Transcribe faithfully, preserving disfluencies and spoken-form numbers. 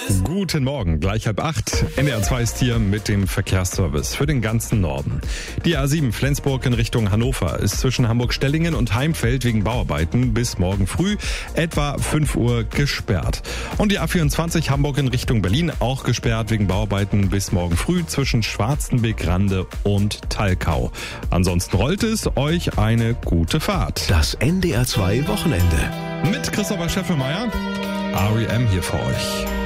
Guten Morgen, gleich halb acht. N D R zwei ist hier mit dem Verkehrsservice für den ganzen Norden. Die A sieben Flensburg in Richtung Hannover ist zwischen Hamburg-Stellingen und Heimfeld wegen Bauarbeiten bis morgen früh etwa fünf Uhr gesperrt. Und die A vierundzwanzig Hamburg in Richtung Berlin auch gesperrt wegen Bauarbeiten bis morgen früh zwischen Schwarzenbeck-Rande und Talkau. Ansonsten rollt es, euch eine gute Fahrt. Das N D R zwei Wochenende. Mit Christopher Scheffelmeier, R E M hier für euch.